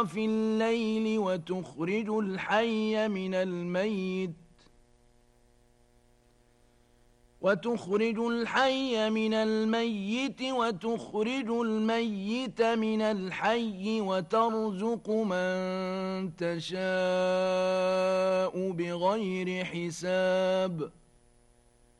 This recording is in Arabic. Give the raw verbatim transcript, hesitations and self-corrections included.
في الليل وتخرج الحي من الميت وتخرج الحي من الميت وتخرج الميت من الحي وترزق من تشاء بغير حساب